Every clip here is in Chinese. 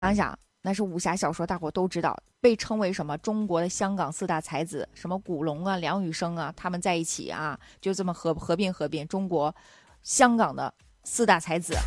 想想，那是武侠小说，大伙都知道，被称为什么中国的香港四大才子，什么古龙啊、梁羽生啊，他们在一起啊，就这么合并中国香港的四大才子。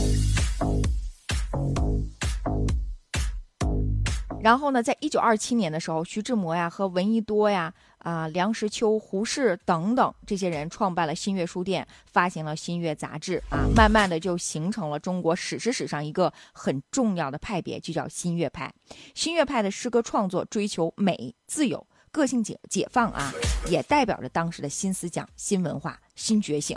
然后呢，在1927年的时候，徐志摩呀和闻一多呀、梁实秋、胡适等等这些人创办了新月书店，发行了新月杂志啊，慢慢的就形成了中国史诗上一个很重要的派别，就叫新月派。新月派的诗歌创作追求美、自由、个性解放啊，也代表着当时的新思想、新文化、新觉醒。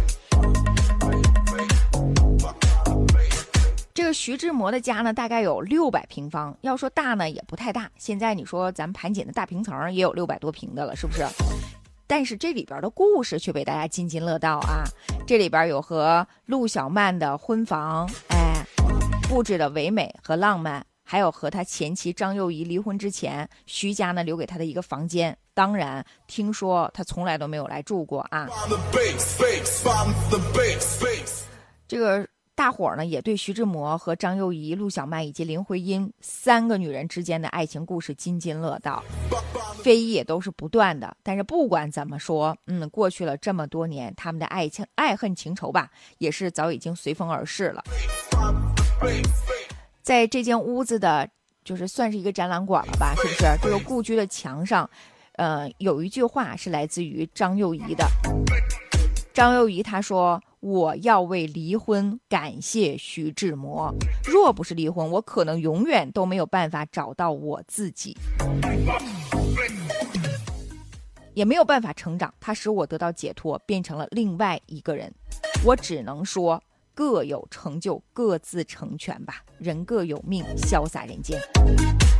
这个徐志摩的家呢，大概有600平方，要说大呢也不太大。现在你说咱们盘锦的大平层也有600多平的了，是不是？但是这里边的故事却被大家津津乐道啊！这里边有和陆小曼的婚房，布置的唯美和浪漫，还有和他前妻张幼仪离婚之前，徐家呢留给他的一个房间。当然，听说他从来都没有来住过啊。这个大伙儿呢也对徐志摩和张幼仪、陆小曼以及林徽因3个女人之间的爱情故事津津乐道，非议也都是不断的。但是不管怎么说，过去了这么多年，他们的爱恨情仇吧，也是早已经随风而逝了。在这间屋子的，就是算是一个展览馆了吧，是不是？这个故居的墙上，有一句话是来自于张幼仪的。张幼仪她说：“我要为离婚感谢徐志摩，若不是离婚，我可能永远都没有办法找到我自己，也没有办法成长。他使我得到解脱，变成了另外一个人。我只能说，各有成就，各自成全吧。人各有命，潇洒人间。”